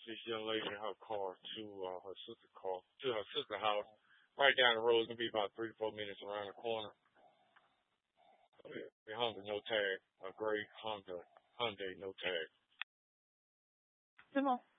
this young lady in her car to her sister's car, to her sister's house. Right down the road, it's gonna be about 3 to 4 minutes around the corner. The Honda no tag, a gray Honda Hyundai no tag. C'est bon.